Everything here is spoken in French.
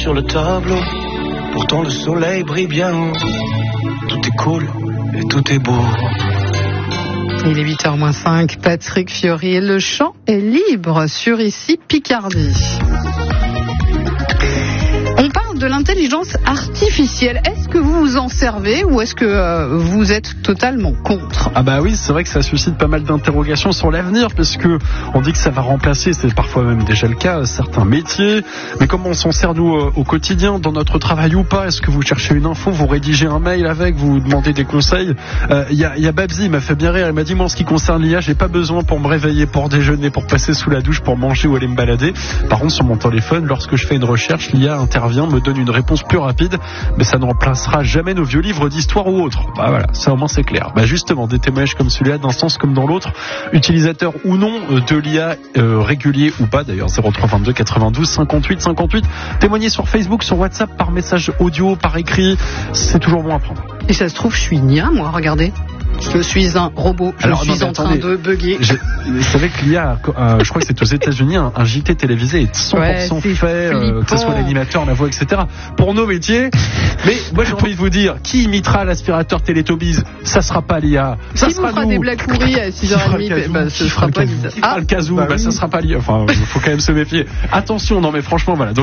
sur le tableau. Pourtant le soleil brille bien haut. Tout est cool et tout est beau. Il est 8h-5, Patrick Fiori. Le chant est libre sur Ici Picardie. On parle de l'intelligence artificielle. Est-ce que vous vous en servez ou est-ce que vous êtes totalement contre ? Ah bah oui, c'est vrai que ça suscite pas mal d'interrogations sur l'avenir, parce que on dit que ça va remplacer, c'est parfois même déjà le cas, certains métiers. Mais comment on s'en sert nous au quotidien, dans notre travail ou pas ? Est-ce que vous cherchez une info, vous rédigez un mail avec, vous demandez des conseils ? Il y a Babsi, il m'a fait bien rire, il m'a dit moi en ce qui concerne l'IA, j'ai pas besoin pour me réveiller, pour déjeuner, pour passer sous la douche, pour manger ou aller me balader. Par contre sur mon téléphone, lorsque je fais une recherche, l'IA intervient, me donne une réponse plus rapide, mais ça ne remplacera jamais nos vieux livres d'histoire ou autres. Bah voilà, ça au moins c'est clair. Bah justement, des témoignages comme celui-là, d'un sens comme dans l'autre, utilisateur ou non de l'IA, régulier ou pas, d'ailleurs 03 22 92 58 58, témoignez sur Facebook, sur WhatsApp, par message audio, par écrit, c'est toujours bon à prendre. Et ça se trouve, je suis Nia, moi, regardez. Je suis un robot, je suis en train de bugger. Vous savez que l'IA, je crois que c'est aux États-Unis, un JT télévisé est 100% fait, que ce soit l'animateur, la voix, etc. Pour nos métiers. Mais moi j'ai envie de vous dire, qui imitera l'aspirateur Teletubbies ? Ça sera pas l'IA. Ça qui sera vous fera nous. des blagues pourries à 6h30, ce sera pas l'IA. Le kazoo, ça sera pas l'IA. Enfin, faut quand même se méfier. Attention, non mais franchement, voilà. Donc,